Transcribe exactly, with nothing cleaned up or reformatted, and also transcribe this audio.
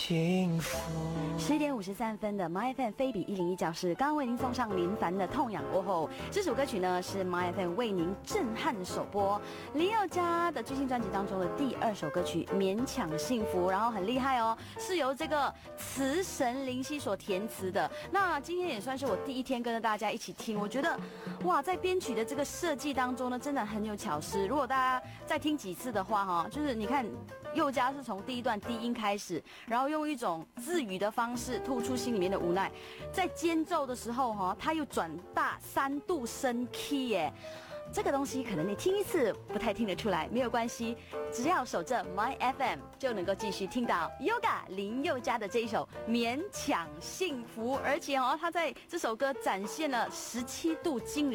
幸福。 十一点五十三分的 My F M 非比一零一教室，刚刚为您送上林凡的《痛痒》过后，这首歌曲呢是 My F M 为您震撼首播林宥嘉的最新专辑当中的第二首歌曲《勉强幸福》，然后很厉害哦，是由这个词神林夕所填词的。那今天也算是我第一天跟着大家一起听，我觉得哇，在编曲的这个设计当中呢，真的很有巧思。如果大家再听几次的话哈，就是你看宥嘉是从第一段低音开始，然后用一种自语的方式吐出心里面的无奈，在间奏的时候哈，他又转大三度升 key 耶。这个东西可能你听一次不太听得出来，没有关系，只要守着 My F M 就能够继续听到 Yoga 林宥嘉的这一首《勉强幸福》，而且哦，他在这首歌展现了十七度惊人。